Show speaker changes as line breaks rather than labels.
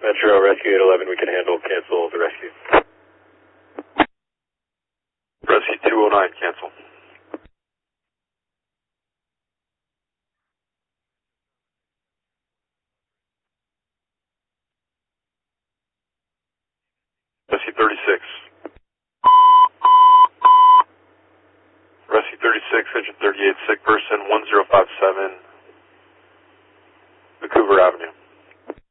Metro Rescue 811, we can handle, cancel the rescue.
Rescue 209, cancel. Rescue 36. Rescue 36, engine 38, sick person, 1057.